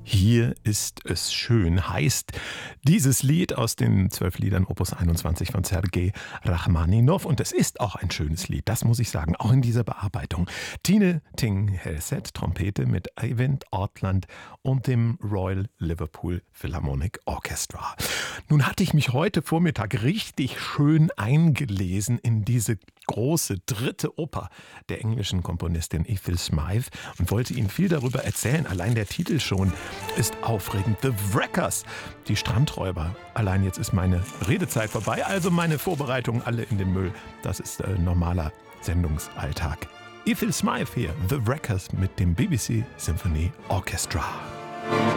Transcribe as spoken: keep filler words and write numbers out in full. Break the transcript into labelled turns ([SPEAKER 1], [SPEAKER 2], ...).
[SPEAKER 1] Hier ist es schön, heißt dieses Lied aus den zwölf Liedern Opus einundzwanzig von Sergei Rachmaninow. Und es ist auch ein schönes Lied, das muss ich sagen, auch in dieser Bearbeitung. Tine Ting-Helseth, Trompete mit Eyvind Ortland und dem Royal Liverpool Philharmonic Orchestra. Nun hatte ich mich heute Vormittag richtig schön eingelesen in diese große dritte Oper der englischen Komponistin Ethel Smyth und wollte Ihnen viel darüber erzählen. Allein der Titel schon ist aufregend. The Wreckers, die Strandräuber. Allein jetzt ist meine Redezeit vorbei, also meine Vorbereitungen alle in den Müll. Das ist äh, normaler Sendungsalltag. Ethel Smyth hier, The Wreckers mit dem B B C Symphony Orchestra.